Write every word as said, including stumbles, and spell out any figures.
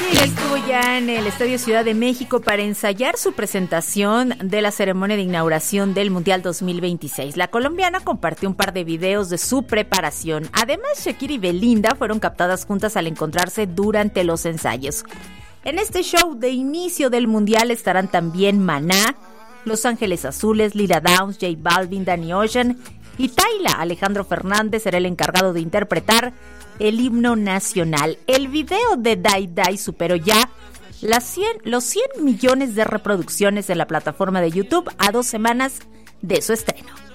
Shakira estuvo ya en el Estadio Ciudad de México para ensayar su presentación de la ceremonia de inauguración del Mundial dos mil veintiséis. La colombiana compartió un par de videos de su preparación. Además, Shakira y Belinda fueron captadas juntas al encontrarse durante los ensayos. En este show de inicio del Mundial estarán también Maná, Los Ángeles Azules, Lila Downs, J Balvin, Danny Ocean y Tyla. Alejandro Fernández será el encargado de interpretar el himno nacional. El video de Die Die superó ya las cien, los cien millones de reproducciones en la plataforma de YouTube a dos semanas de su estreno.